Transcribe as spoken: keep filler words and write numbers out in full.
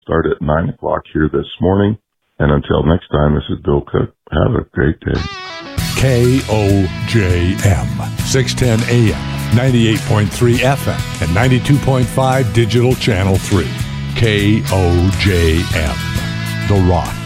start at nine o'clock here this morning. And until next time, this is Bill Cook. Have a great day. K O J M, six ten A M, ninety-eight point three F M, and ninety-two point five Digital Channel three. K O J M, The Rock.